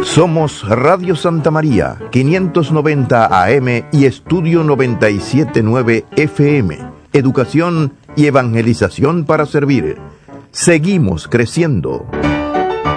Somos Radio Santa María, 590 AM y Estudio 97.9 FM. Educación y evangelización para servir. Seguimos creciendo.